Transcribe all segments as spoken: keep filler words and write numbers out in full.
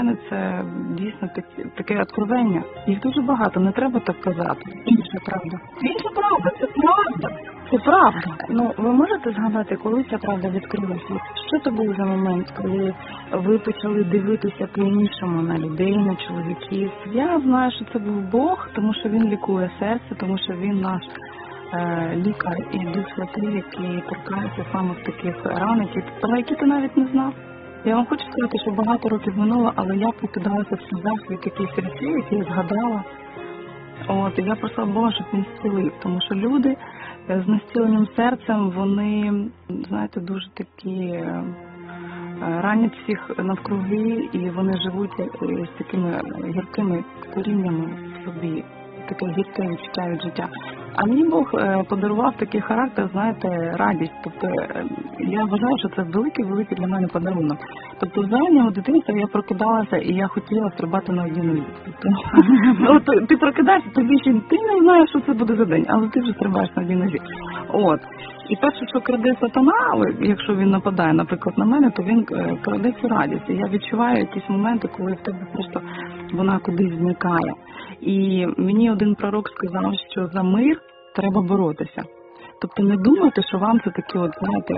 мене це дійсно таке, таке откровення. Їх дуже багато, не треба так казати. Інша правда. Інша правда, це правда. Це правда. Ну, ви можете згадати, коли ця правда відкрилася? Що це був за момент, коли ви почали дивитися по-іншому на людей, на чоловіків? Я знаю, що це був Бог, тому що він лікує серце, тому що він наш е, лікар і Дух Святий, який торкається саме в таких ран, які, про які ти навіть не знав. Я вам хочу сказати, що багато років минуло, але я покидалася в сльозах від якихось речей, які я згадала. От, і я просила Бога, щоб він зцілив, тому що люди з нестіленим серцем, вони, знаєте, дуже такі ранять всіх навкруги, і вони живуть з такими гіркими коріннями в собі, таке гірке відчуття від життя. А мені Бог подарував такий характер, знаєте, радість. Тобто я вважаю, що це великий-великий для мене подарунок. Тобто з раннього дитинства я прокидалася і я хотіла стрибати на одній нозі. Тобто, от, ти прокидаєшся, тобі ще ти не знаєш, що це буде за день, але ти вже стрибаєш на одній нозі. От. І перше, що краде сатана, якщо він нападає, наприклад, на мене, то він краде цю радість. І я відчуваю якісь моменти, коли в тебе просто вона кудись зникає. І мені один пророк сказав, що за мир треба боротися. Тобто не думайте, що вам це такий, от, знаєте,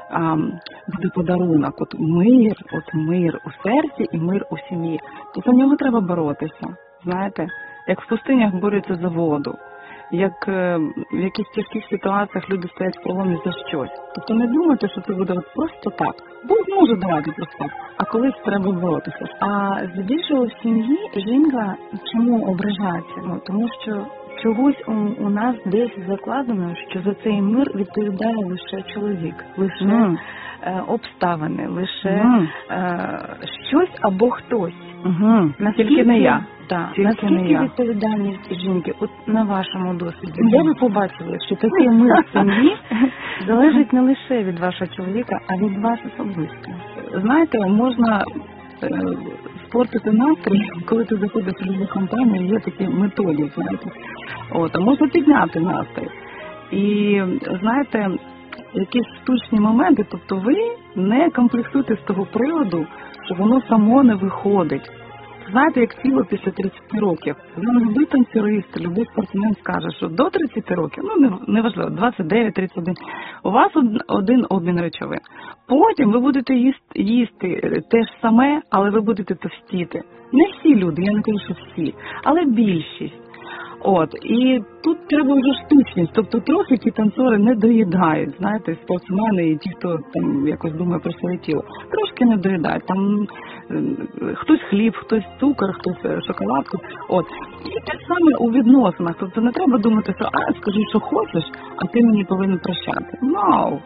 буде подарунок. От мир, от мир у серці і мир у сім'ї. То за нього треба боротися, знаєте, як в пустинях борються за воду. Як в якихось тяжких ситуаціях люди стоять в проломі за щось. Тобто не думайте, що це буде от просто так. Бог може давати просто так, а колись треба боротися. А здебільшого в сім'ї жінка чому ображається? Ну, тому що чогось у, у нас десь закладено, що за цей мир відповідає лише чоловік, лише mm. е, обставини, лише mm. е, щось або хтось. Mm-hmm. Наскільки, Тільки не я. Да. Тільки Наскільки не я. відповідальність жінки, от на вашому досвіді, де ви побачили, що такий мир в сім'ї залежить не лише від вашого чоловіка, а від вас особисто? Знаєте, можна е, спортити настрій, коли ти заходиш в любу компанію, є такі методи, знаєте. От, а можна підняти настрій. І, знаєте, якісь штучні моменти, тобто ви не комплексуєте з того приводу, що воно само не виходить. Знаєте, як тіло після тридцяти років. Любий танцюрист, любий спортсмен скаже, що до тридцяти років, ну неважливо, двадцять дев'ять тридцять один, у вас один обмін речовин. Потім ви будете їсти, їсти те ж саме, але ви будете товстіти. Не всі люди, я не кажу, що всі, але більшість. От, і тут треба вже штучність, тобто трохи ті танцори не доїдають, знаєте, спортсмени і ті, хто там якось думає про своє тіло, трошки не доїдають, там хтось хліб, хтось цукор, хтось шоколадку, от. І те саме у відносинах, тобто не треба думати, що, а, скажи, що хочеш, а ти мені повинен прощати. No.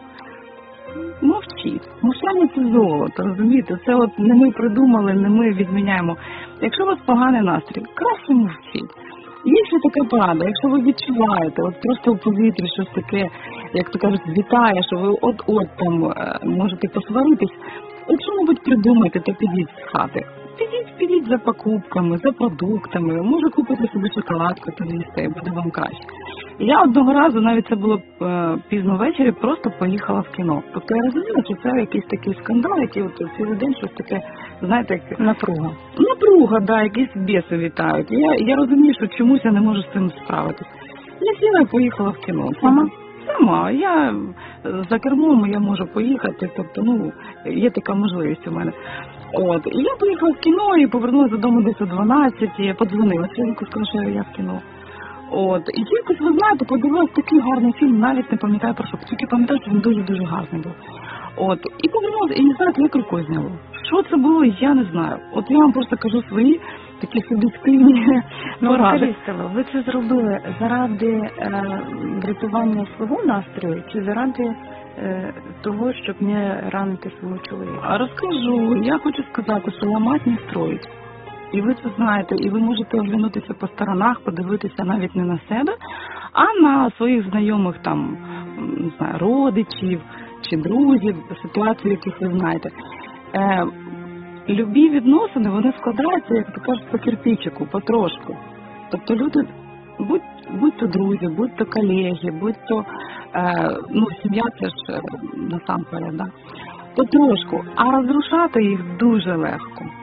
Мовчіть. Мовчання – це золото, розумієте? Це от не ми придумали, не ми відміняємо. Якщо у вас поганий настрій, краще мовчіть. Є ще така порада, якщо ви відчуваєте, от просто у повітрі щось таке, як то кажуть, вітає, що ви от-от там можете посваритись, от що-небудь придумайте, то підіть з хати. Підіть, підіть за покупками, за продуктами, може купити собі шоколадку, то їсти, і буде вам краще. Я одного разу, навіть це було е, пізно ввечері, просто поїхала в кіно. Тобто я розуміла, що це якийсь такий скандал, який от цілий день щось таке, знаєте, як... Напруга. Напруга, да, якісь біси вітають. Я, я розумію, що чомусь я не можу з цим справитись. Я сіла і поїхала в кіно. Сама? Сама. Я за кермом, я можу поїхати, тобто, ну, є така можливість у мене. От, і я поїхала в кіно і повернулася додому десь о дванадцятій, я подзвонила сьогодні, сказала, що я в кіно. От, і якось, ви знаєте, подивилась такий гарний фільм, навіть не пам'ятаю про що, тільки пам'ятаю, що він дуже-дуже гарний був. От, і повернулася, і не знаєте, як рукою зняло. Що це було, я не знаю. От я вам просто кажу свої такі суб'єктивні поради. Ну, ви це зробили заради е, врятування свого настрою чи заради е, того, щоб не ранити свого чоловіка? Розкажу. Я хочу сказати, що ламать не строїть. І ви це знаєте, і ви можете оглянутися по сторонах, подивитися навіть не на себе, а на своїх знайомих там, не знаю, родичів чи друзів, ситуації, яких ви знаєте. Е, любі відносини, вони складаються, як то кажуть, по кирпичику, потрошку. Тобто люди, будь, будь то друзі, будь то колеги, будь то, е, ну, сім'я це ж насамперед, да? Потрошку, а розрушати їх дуже легко.